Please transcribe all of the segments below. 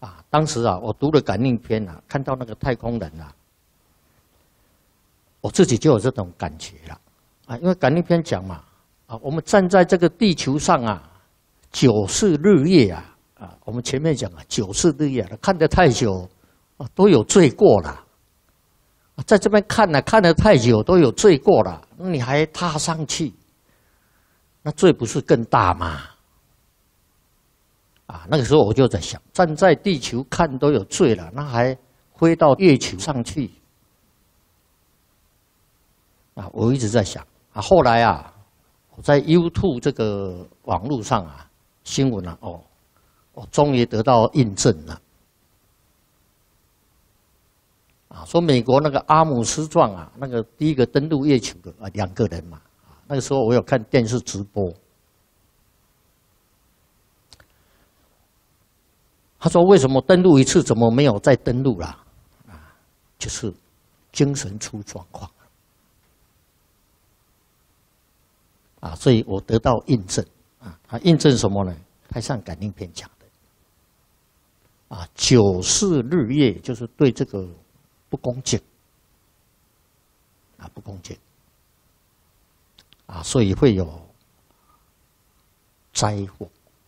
当时啊，我读了感应篇啊，看到那个太空人啊，我自己就有这种感觉了因为感应篇讲嘛我们站在这个地球上啊，久视日月我们前面讲久视日月看得太久都有罪过了在这边看得太久都有罪过了，那你还踏上去，那罪不是更大吗？那个时候我就在想，站在地球看都有罪了，那还飞到月球上去我一直在想后来我在 YouTube 这个网络上新闻我终于得到印证了说美国那个阿姆斯壮那个第一个登陆月球的2个人嘛那个时候我有看电视直播，他说为什么登陆一次怎么没有再登陆了就是精神出状况所以我得到印证印证什么呢？太上感应篇讲的久视日月就是对这个不恭敬不恭敬所以会有灾祸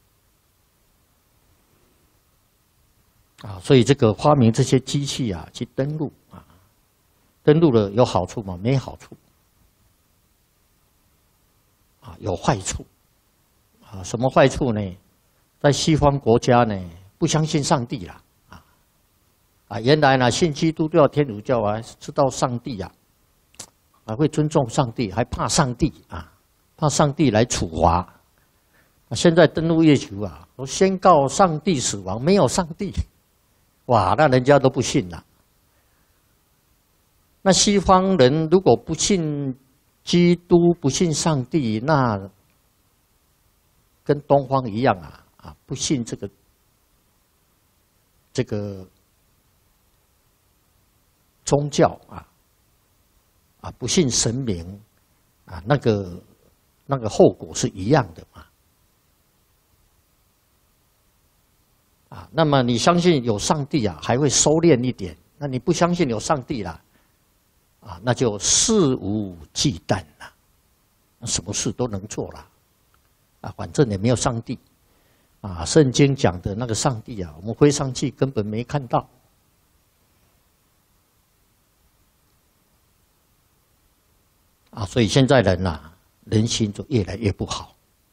所以这个发明这些机器去登陆登陆了有好处吗？没好处有坏处什么坏处呢？在西方国家呢不相信上帝了原来呢信基督教天主教知道上帝会尊重上帝，还怕上帝怕上帝来处罚现在登陆月球都宣告上帝死亡，没有上帝哇，那人家都不信了。那西方人如果不信基督，不信上帝，那跟东方一样不信这个宗教不信神明那个后果是一样的嘛那么你相信有上帝还会收敛一点，那你不相信有上帝了那就肆无忌惮了，什么事都能做了反正也没有上帝圣经讲的那个上帝我们飞上去根本没看到所以现在人心就越来越不好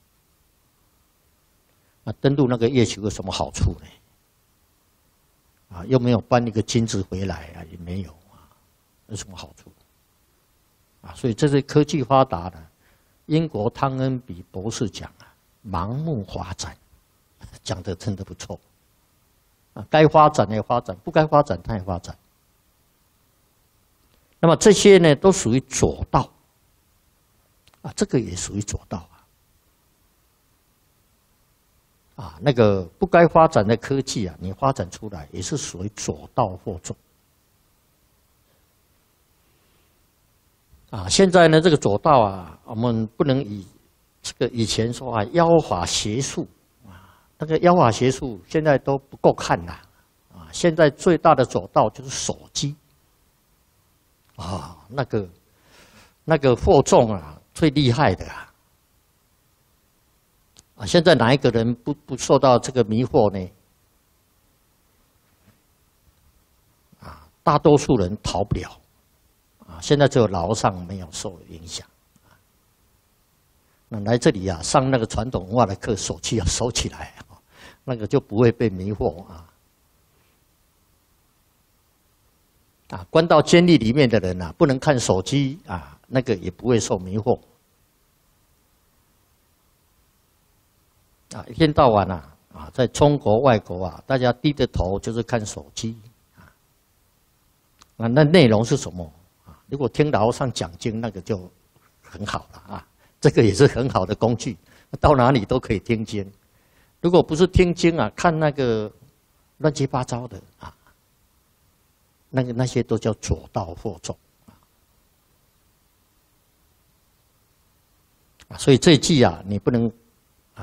登陆那个月球有什么好处呢？又没有搬一个金子回来也没有有什么好处所以这是科技发达的。英国汤恩比博士讲盲目发展，讲得真的不错该发展也发展，不该发展它也发展。那么这些呢都属于左道这个也属于左道那个不该发展的科技你发展出来也是属于左道或重现在呢这个左道我们不能以这个以前说妖法邪术那个妖法邪术现在都不够看了现在最大的左道就是手机那个惑众最厉害的现在哪一个人不受到这个迷惑呢？大多数人逃不了现在只有老上没有受影响那来这里上那个传统文化的课，手机要收起来那个就不会被迷惑关到监狱里面的人不能看手机那个也不会受迷惑一天到晚在中国外国大家低着头就是看手机那内容是什么如果听老和尚讲经，那个就很好了这个也是很好的工具，到哪里都可以听经。如果不是听经看那个乱七八糟的那些都叫左道惑众所以这一句你不能